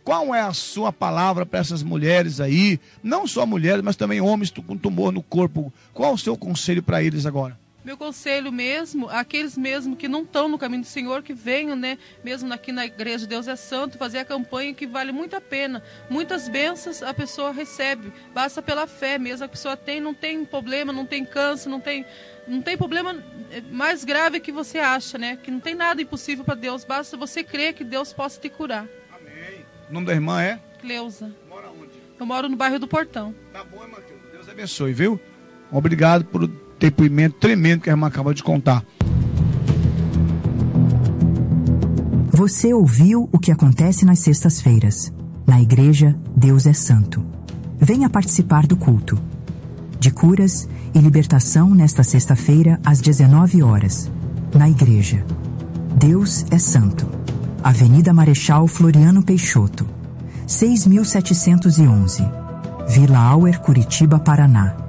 Qual é a sua palavra para essas mulheres aí? Não só mulheres, mas também homens com tumor no corpo. Qual o seu conselho para eles agora? Meu conselho mesmo, aqueles mesmo que não estão no caminho do Senhor, que venham, né, mesmo aqui na Igreja Deus é Santo, fazer a campanha que vale muito a pena. Muitas bênçãos a pessoa recebe, basta pela fé mesmo. A pessoa não tem problema, não tem câncer, não tem problema mais grave que você acha, né? Que não tem nada impossível para Deus, basta você crer que Deus possa te curar. Amém. O nome da irmã é? Cleusa. Mora onde? Eu moro no bairro do Portão. Tá bom, irmã Cleusa. Deus abençoe, viu? Obrigado por depoimento tremendo que a irmã acabou de contar. Você ouviu o que acontece nas sextas-feiras. Na Igreja Deus é Santo. Venha participar do culto de curas e libertação nesta sexta-feira às 19 horas. Na Igreja Deus é Santo. Avenida Marechal Floriano Peixoto, 6.711, Vila Auer, Curitiba, Paraná.